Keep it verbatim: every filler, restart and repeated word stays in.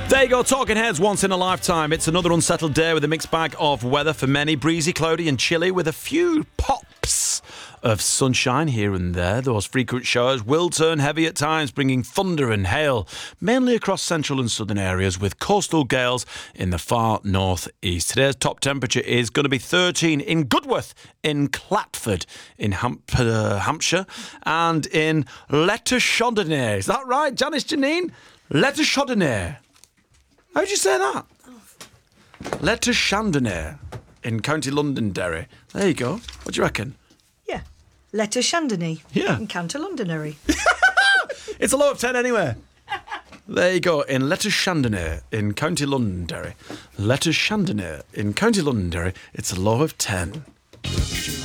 There you go, Talking Heads, once in a lifetime. It's another unsettled day with a mixed bag of weather for many. Breezy, cloudy and chilly with a few pops of sunshine here and there. Those frequent showers will turn heavy at times, bringing thunder and hail, mainly across central and southern areas, with coastal gales in the far northeast. Today's top temperature is going to be thirteen in Goodworth, in Clatford, in Hamp- uh, Hampshire, and in Lettershoddenay. Is that right, Janice Janine? Lettershoddenay. How'd you say that? Lettershoddenay in County Londonderry. There you go. What do you reckon? Yeah. Lettershoddenay. Yeah. In County Londonderry. It's a low of ten anyway. There you go. In Lettershoddenay in County Londonderry. Lettershoddenay in County Londonderry. It's a low of ten.